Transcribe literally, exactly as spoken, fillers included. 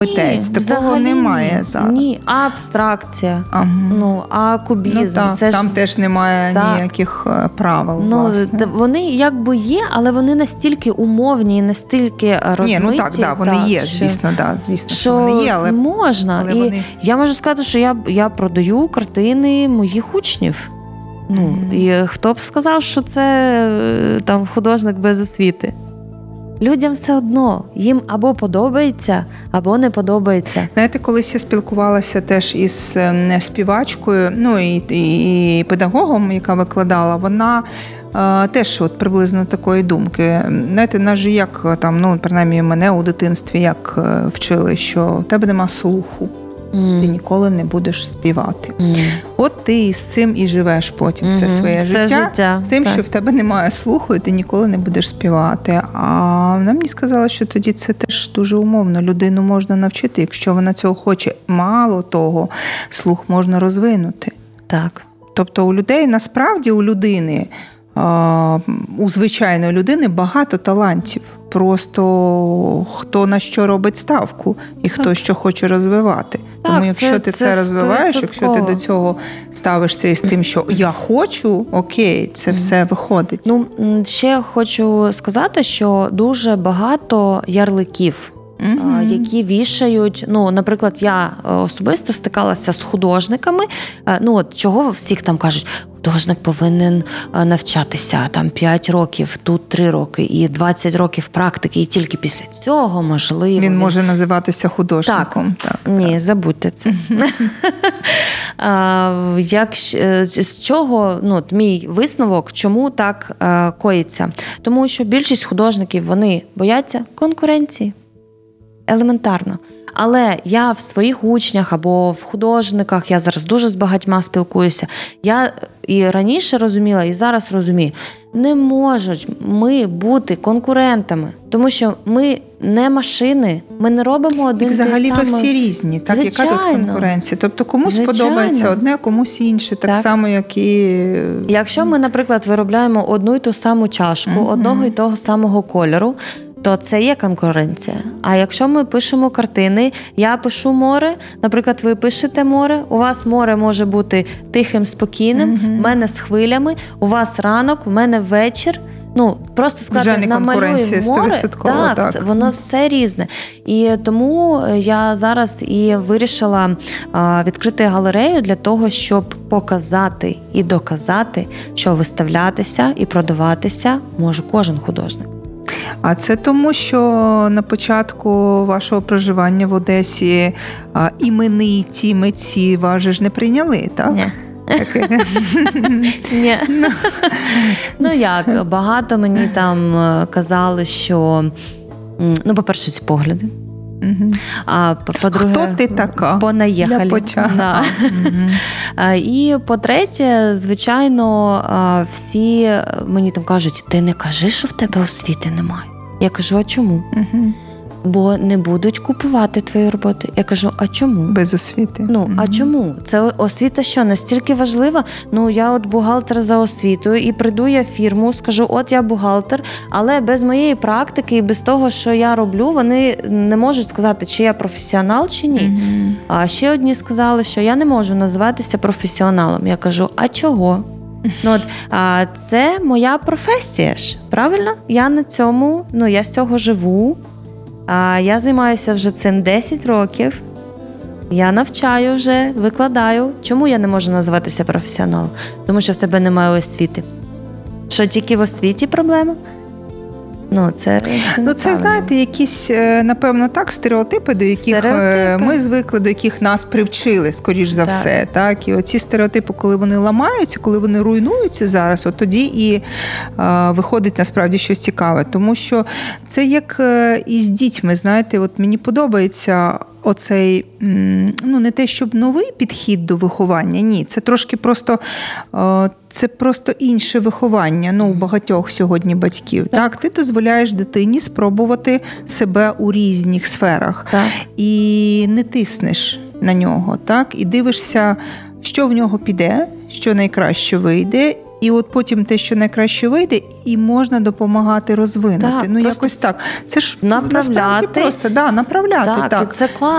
митець. Такого немає зараз. Ні, абстракція, ага. ну, а кубізм. Ну, так, це там ж, теж немає так. ніяких правил, ну, власне. Вони якби є, але вони настільки умовні і настільки розмиті. Ні, ну так, да, вони так, є, що, звісно, да, звісно, що, що вони є, але можна. Але і вони... я можу сказати, що я, я продаю картини моїх учнів. Ну, mm-hmm. І хто б сказав, що це там художник без освіти? Людям все одно, їм або подобається, або не подобається. Знаєте, колись я спілкувалася теж із співачкою, ну і, і, і педагогом, яка викладала, вона е, теж от приблизно такої думки. Знаєте, нас же як там, ну, принаймні мене у дитинстві як вчили, що в тебе нема слуху. Mm. Ти ніколи не будеш співати. Mm. От ти із цим і живеш потім mm-hmm. все своє все життя, життя, з тим, так. що в тебе немає слуху, і ти ніколи не будеш співати. А вона мені сказала, що тоді це теж дуже умовно. Людину можна навчити, якщо вона цього хоче. Мало того, слух можна розвинути. Так. Тобто у людей, насправді у людини, у звичайної людини багато талантів. Просто хто на що робить ставку і так. хто що хоче розвивати. Так, тому якщо це, ти це, це розвиваєш, якщо ти до цього ставишся із тим, що я хочу, окей, це все виходить. Ну, ще хочу сказати, що дуже багато ярликів, mm-hmm. які вішають, ну, наприклад, я особисто стикалася з художниками, ну, от чого всіх там кажуть, художник повинен навчатися там п'ять років, тут три роки і двадцять років практики, і тільки після цього можливо. Він, він... може називатися художником. Так, так ні, так. забудьте це. Як, з чого, ну, мій висновок, чому так коїться? Тому що більшість художників, вони бояться конкуренції. Елементарно. Але я в своїх учнях або в художниках, я зараз дуже з багатьма спілкуюся, я і раніше розуміла, і зараз розумію, не можуть ми бути конкурентами, тому що ми не машини, ми не робимо один той самий. І взагалі ви всі різні, так? Яка тут конкуренція? Тобто комусь Звичайно. Подобається одне, комусь інше, так, так само, як і... Якщо ми, наприклад, виробляємо одну і ту саму чашку, mm-hmm. одного і того самого кольору, то це є конкуренція. А якщо ми пишемо картини, я пишу море, наприклад, ви пишете море, у вас море може бути тихим, спокійним, mm-hmm. в мене з хвилями, у вас ранок, в мене вечір. Ну, просто сказати, намалюємо море, так, так. Це, воно все різне. І тому я зараз і вирішила а, відкрити галерею для того, щоб показати і доказати, що виставлятися і продаватися може кожен художник. А це тому, що на початку вашого проживання в Одесі а, імениті митці вас же ж не прийняли, так? Ні. Ні. Ну як, багато мені там казали, що, ну, по-перше, ці погляди. Угу. А по-друге, хто ти така? Понаїхали. Да. Угу. І по-третє, звичайно, всі мені там кажуть, ти не кажи, що в тебе освіти немає. Я кажу, а чому? Угу. Бо не будуть купувати твої роботи. Я кажу, а чому? Без освіти. Ну, угу. а чому? Це освіта що, настільки важлива? Ну, я от бухгалтер за освітою, і прийду я в фірму, скажу, от я бухгалтер, але без моєї практики і без того, що я роблю, вони не можуть сказати, чи я професіонал, чи ні. Угу. А ще одні сказали, що я не можу називатися професіоналом. Я кажу, а чого? Ну, от, а, це моя професія ж, правильно? Я на цьому, ну, я з цього живу. А я займаюся вже цим десять років, я навчаю вже, викладаю. Чому я не можу називатися професіоналом? Тому що в тебе немає освіти. Що, тільки в освіті проблема? Ну, це, це, ну, це знаєте, якісь, напевно, так, стереотипи, до яких стереотипи. Ми звикли, до яких нас привчили, скоріш за так. все. Так? І оці стереотипи, коли вони ламаються, коли вони руйнуються зараз, от тоді і а, виходить насправді щось цікаве. Тому що це як і з дітьми, знаєте, от мені подобається оцей, ну, не те, щоб новий підхід до виховання, ні, це трошки просто, це просто інше виховання, ну, у багатьох сьогодні батьків. Так, так ти дозволяєш дитині спробувати себе у різних сферах. Так. І не тиснеш на нього, так, і дивишся, що в нього піде, що найкраще вийде, і от потім те, що найкраще вийде, і можна допомагати розвинути. Так, ну, якось так. Це ж направляти. Насправді просто, да, направляти. Так, так. і це класно.